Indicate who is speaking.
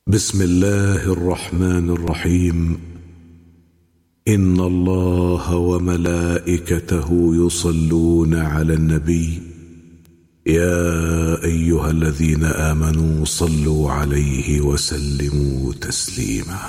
Speaker 1: بسم الله الرحمن الرحيم. إن الله وملائكته يصلون على النبي يا أيها الذين آمنوا صلوا عليه وسلموا تسليما.